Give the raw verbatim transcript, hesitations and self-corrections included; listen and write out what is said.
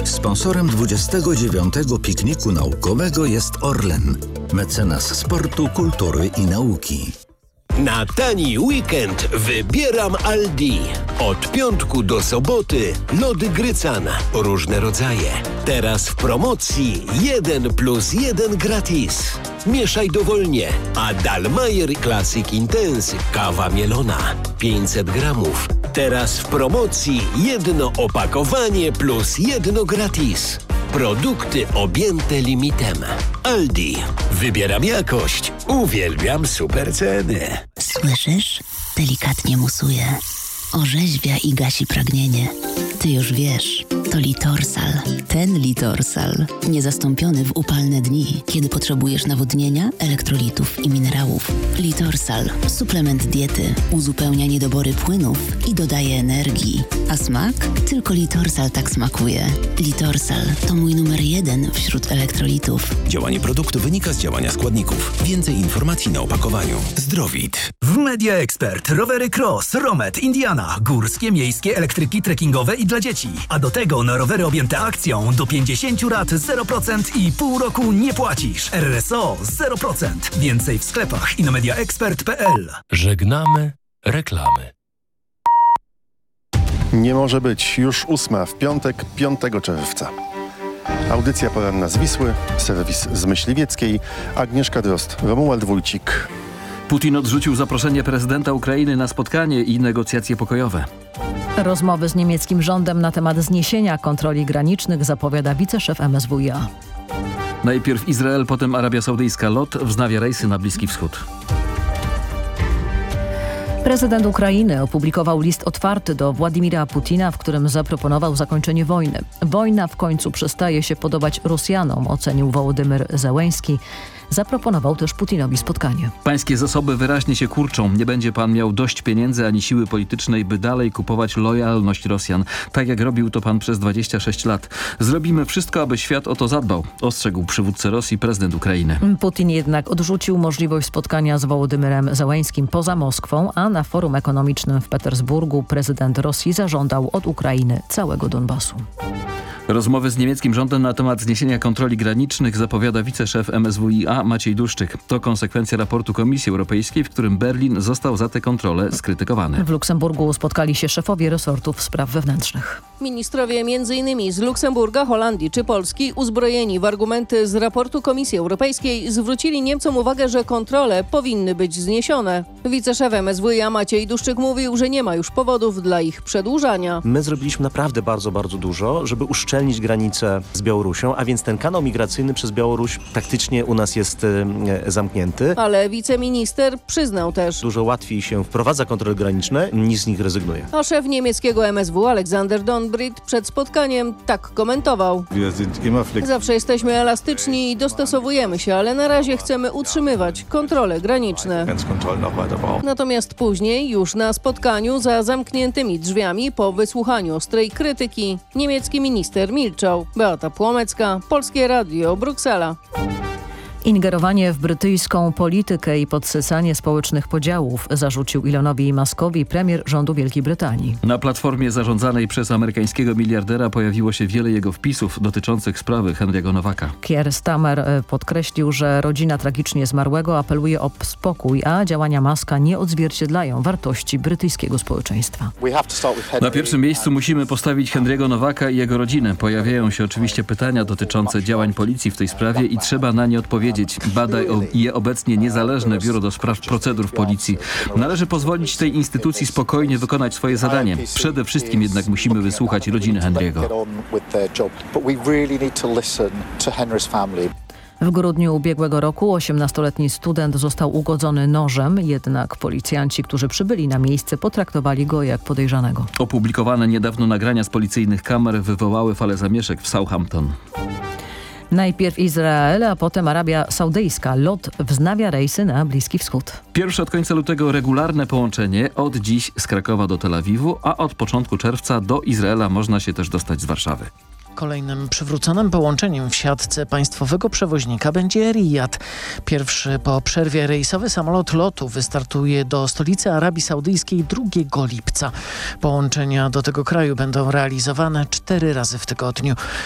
Sponsorem dwudziestego dziewiątego pikniku naukowego jest Orlen, mecenas sportu, kultury i nauki. Na tani weekend wybieram Aldi. Od piątku do soboty lody Grycan, różne rodzaje. Teraz w promocji jeden plus jeden gratis. Mieszaj dowolnie. A Dalmayer Classic Intense kawa mielona pięćset gramów. Teraz w promocji jedno opakowanie plus jedno gratis. Produkty objęte limitem. Aldi. Wybieram jakość. Uwielbiam super ceny. Słyszysz? Delikatnie musuje. Orzeźwia i gasi pragnienie. Ty już wiesz, to Litorsal. Ten Litorsal. Niezastąpiony w upalne dni, kiedy potrzebujesz nawodnienia, elektrolitów i minerałów. Litorsal. Suplement diety. Uzupełnia niedobory płynów i dodaje energii. A smak? Tylko Litorsal tak smakuje. Litorsal to mój numer jeden wśród elektrolitów. Działanie produktu wynika z działania składników. Więcej informacji na opakowaniu. Zdrowit. W Media Expert rowery Cross, Romet, Indiana, górskie, miejskie, elektryki, trekkingowe i dla dzieci. A do tego na rowery objęte akcją do pięćdziesiąt lat zero procent i pół roku nie płacisz. R S O zero procent. Więcej w sklepach i na media expert kropka p l. Żegnamy reklamy. Nie może być już ósma w piątek, piątego czerwca. Audycja poranna z Wisły, serwis z Myśliwieckiej, Agnieszka Drozd, Romuald Wójcik. Putin odrzucił zaproszenie prezydenta Ukrainy na spotkanie i negocjacje pokojowe. Rozmowy z niemieckim rządem na temat zniesienia kontroli granicznych zapowiada wiceszef M S W i A. Najpierw Izrael, potem Arabia Saudyjska. LOT wznawia rejsy na Bliski Wschód. Prezydent Ukrainy opublikował list otwarty do Władimira Putina, w którym zaproponował zakończenie wojny. Wojna w końcu przestaje się podobać Rosjanom, ocenił Wołodymyr Zełenski. Zaproponował też Putinowi spotkanie. Pańskie zasoby wyraźnie się kurczą. Nie będzie pan miał dość pieniędzy ani siły politycznej, by dalej kupować lojalność Rosjan. Tak jak robił to pan przez dwadzieścia sześć lat. Zrobimy wszystko, aby świat o to zadbał, ostrzegł przywódca Rosji prezydent Ukrainy. Putin jednak odrzucił możliwość spotkania z Wołodymyrem Zełenskim poza Moskwą, a na forum ekonomicznym w Petersburgu prezydent Rosji zażądał od Ukrainy całego Donbasu. Rozmowy z niemieckim rządem na temat zniesienia kontroli granicznych zapowiada wiceszef M S W i A Maciej Duszczyk. To konsekwencja raportu Komisji Europejskiej, w którym Berlin został za te kontrole skrytykowany. W Luksemburgu spotkali się szefowie resortów spraw wewnętrznych. Ministrowie między innymi z Luksemburga, Holandii czy Polski, uzbrojeni w argumenty z raportu Komisji Europejskiej, zwrócili Niemcom uwagę, że kontrole powinny być zniesione. Wiceszef M S W i A Maciej Duszczyk mówił, że nie ma już powodów dla ich przedłużania. My zrobiliśmy naprawdę bardzo, bardzo dużo, żeby uszczelnić granicę z Białorusią, a więc ten kanał migracyjny przez Białoruś praktycznie u nas jest e, zamknięty. Ale wiceminister przyznał też, dużo łatwiej się wprowadza kontrole graniczne, niż z nich rezygnuje. A szef niemieckiego M S W Aleksander Donbrit przed spotkaniem tak komentował. Zawsze jesteśmy elastyczni i dostosowujemy się, ale na razie chcemy utrzymywać kontrole graniczne. Natomiast później, już na spotkaniu za zamkniętymi drzwiami, po wysłuchaniu ostrej krytyki, niemiecki minister milczał. Beata Płomecka, Polskie Radio, Bruksela. Ingerowanie w brytyjską politykę i podsysanie społecznych podziałów zarzucił Elonowi Muskowi premier rządu Wielkiej Brytanii. Na platformie zarządzanej przez amerykańskiego miliardera pojawiło się wiele jego wpisów dotyczących sprawy Henry'ego Nowaka. Keir Starmer podkreślił, że rodzina tragicznie zmarłego apeluje o spokój, a działania Muska nie odzwierciedlają wartości brytyjskiego społeczeństwa. Na pierwszym miejscu musimy postawić Henry'ego Nowaka i jego rodzinę. Pojawiają się oczywiście pytania dotyczące działań policji w tej sprawie i trzeba na nie odpowiedzieć. Bada je obecnie niezależne Biuro do Spraw Procedur w Policji. Należy pozwolić tej instytucji spokojnie wykonać swoje zadanie. Przede wszystkim jednak musimy wysłuchać rodziny Henry'ego. W grudniu ubiegłego roku osiemnastoletni student został ugodzony nożem, jednak policjanci, którzy przybyli na miejsce, potraktowali go jak podejrzanego. Opublikowane niedawno nagrania z policyjnych kamer wywołały falę zamieszek w Southampton. Najpierw Izrael, a potem Arabia Saudyjska. LOT wznawia rejsy na Bliski Wschód. Pierwsze od końca lutego regularne połączenie, od dziś z Krakowa do Tel Awiwu, a od początku czerwca do Izraela można się też dostać z Warszawy. Kolejnym przywróconym połączeniem w siatce państwowego przewoźnika będzie Riyad. Pierwszy po przerwie rejsowy samolot lotu wystartuje do stolicy Arabii Saudyjskiej drugiego lipca. Połączenia do tego kraju będą realizowane cztery razy w tygodniu.